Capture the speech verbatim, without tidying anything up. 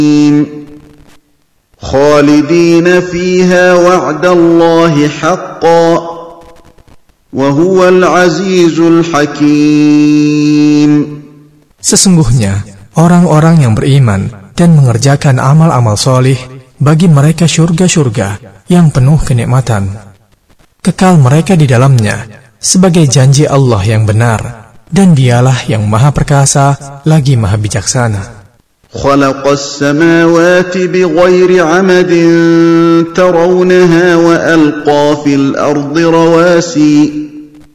خالدين فيها وعد الله حقا وهو العزيز الحكيم. Sesungguhnya orang-orang yang beriman dan mengerjakan amal-amal solih, bagi mereka surga-surga yang penuh kenikmatan. Kekal mereka di dalamnya sebagai janji Allah yang benar, dan dialah yang maha perkasa lagi maha bijaksana. خلق السماوات بغير عمد ترونها وألقى في الأرض رواسي